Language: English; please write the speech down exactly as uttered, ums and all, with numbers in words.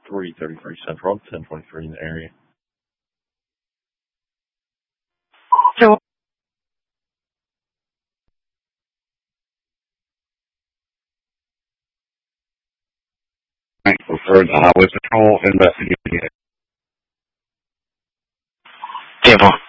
three thirty-three Central, ten twenty-three in the area. So, for the Highway Patrol investigating it. Table.